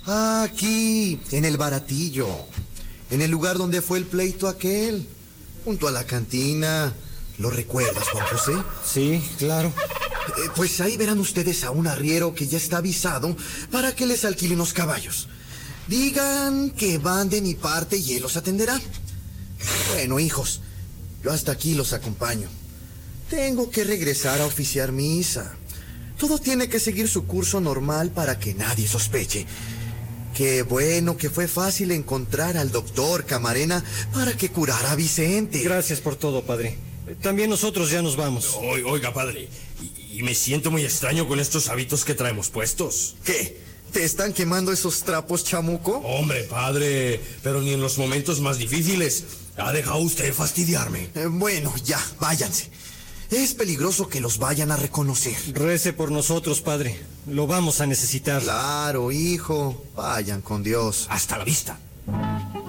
Aquí, en el Baratillo. En el lugar donde fue el pleito aquel. Junto a la cantina. ¿Lo recuerdas, Juan José? Sí, claro. Pues ahí verán ustedes a un arriero que ya está avisado para que les alquile unos caballos. Digan que van de mi parte y él los atenderá. Bueno, hijos, yo hasta aquí los acompaño. Tengo que regresar a oficiar misa. Todo tiene que seguir su curso normal para que nadie sospeche. Qué bueno que fue fácil encontrar al doctor Camarena para que curara a Vicente. Gracias por todo, padre. También nosotros ya nos vamos. Oiga, padre, y me siento muy extraño con estos hábitos que traemos puestos. ¿Qué? ¿Te están quemando esos trapos, chamuco? Hombre, padre, pero ni en los momentos más difíciles ha dejado usted de fastidiarme. Bueno, ya, váyanse. Es peligroso que los vayan a reconocer. Rece por nosotros, padre. Lo vamos a necesitar. Claro, hijo. Vayan con Dios. Hasta la vista.